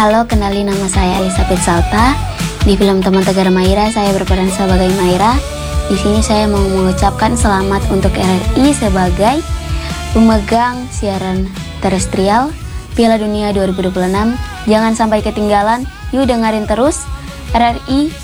Halo, kenalin nama saya Elizabeth Salta. Di film Teman Tegar Maira, saya berperan sebagai Maira. Di sini saya mau mengucapkan selamat untuk RRI sebagai pemegang siaran terestrial Piala Dunia 2026. Jangan sampai ketinggalan, yuk dengerin terus RRI